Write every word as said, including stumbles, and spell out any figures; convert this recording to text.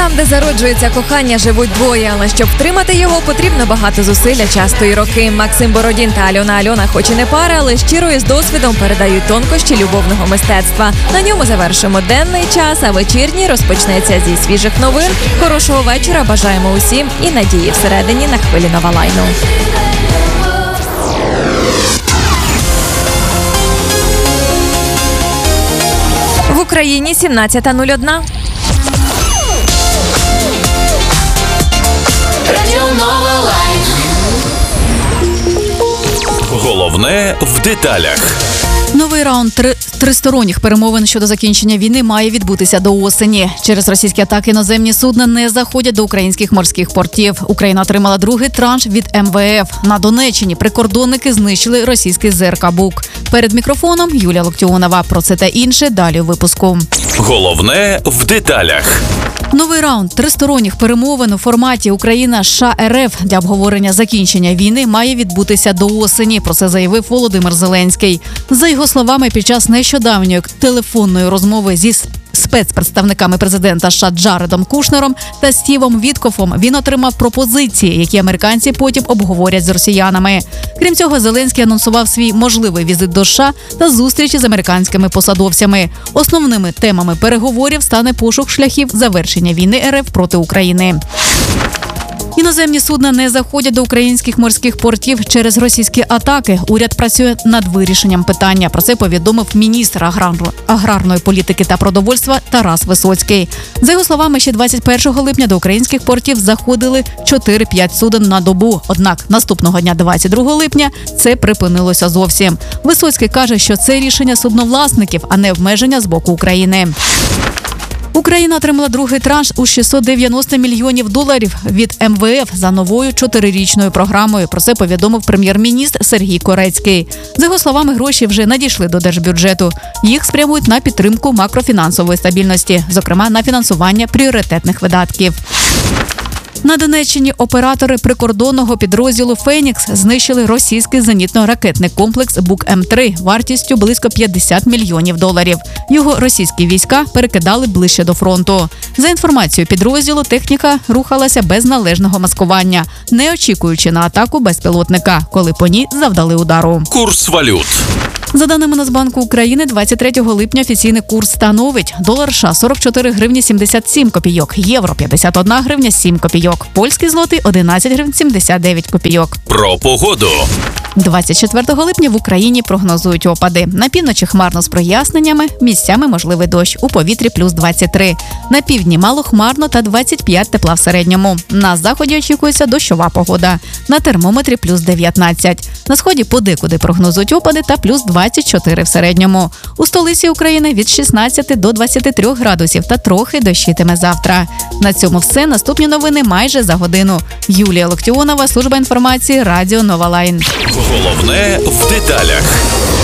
Там, де зароджується кохання, живуть двоє, але щоб втримати його, потрібно багато зусилля, часто і роки. Максим Бородін та Альона Альона хоч і не пара, але щиро і з досвідом передають тонкощі любовного мистецтва. На ньому завершимо денний час, а вечірній розпочнеться зі свіжих новин. Хорошого вечора бажаємо усім і надії всередині на хвилі Нова Лайну. В Україні сімнадцята нуль одна. Головне в деталях. Новий раунд три... тристоронніх перемовин щодо закінчення війни має відбутися до осені. Через російські атаки іноземні судна не заходять до українських морських портів. Україна отримала другий транш від ем ве еф. На Донеччині прикордонники знищили російський ЗРК «Бук». Перед мікрофоном Юлія Локтіонова. Про це та інше далі у випуску. Головне в деталях. Новий раунд тристоронніх перемовин у форматі Україна-США ер еф для обговорення закінчення війни має відбутися до осені. Про це заявив Володимир Зеленський. За його словами, під час нещодавньої телефонної розмови зі спецпредставниками президента США Джаредом Кушнером та Стівом Віткофом він отримав пропозиції, які американці потім обговорять з росіянами. Крім цього, Зеленський анонсував свій можливий візит до США та зустрічі з американськими посадовцями. Основними темами переговорів стане пошук шляхів завершення війни ер еф проти України. Іноземні судна не заходять до українських морських портів через російські атаки. Уряд працює над вирішенням питання. Про це повідомив міністр аграр... аграрної політики та продовольства Тарас Висоцький. За його словами, ще двадцять першого липня до українських портів заходили чотири-п'ять суден на добу. Однак наступного дня, двадцять другого липня, це припинилося зовсім. Висоцький каже, що це рішення судновласників, а не обмеження з боку України. Україна отримала другий транш у шістсот дев'яносто мільйонів доларів від ем ве еф за новою чотирирічною програмою. Про це повідомив прем'єр-міністр Сергій Корецький. За його словами, гроші вже надійшли до держбюджету. Їх спрямують на підтримку макрофінансової стабільності, зокрема на фінансування пріоритетних видатків. На Донеччині оператори прикордонного підрозділу «Фенікс» знищили російський зенітно-ракетний комплекс «Бук М три» вартістю близько п'ятдесят мільйонів доларів. Його російські війська перекидали ближче до фронту. За інформацією підрозділу, техніка рухалася без належного маскування, не очікуючи на атаку безпілотника, коли по ній завдали удару. Курс валют. За даними Нацбанку України, двадцять третього липня офіційний курс становить: долар США сорок чотири гривні сімдесят сім копійок, євро п'ятдесят одна гривня сім копійок, польський злотий одинадцять гривень сімдесят дев'ять копійок. Про погоду. двадцять четвертого липня в Україні прогнозують опади. На півночі хмарно з проясненнями, місцями можливий дощ, у повітрі плюс двадцять три. На півдні мало хмарно та двадцять п'ять тепла в середньому. На заході очікується дощова погода. На термометрі плюс дев'ятнадцять. На сході подекуди прогнозують опади та плюс двадцять чотири в середньому. У столиці України від шістнадцяти до двадцяти трьох градусів та трохи дощитиме завтра. На цьому все. Наступні новини майже за годину. Юлія Локтіонова, служба інформації, радіо Нова Лайн. Головне в деталях.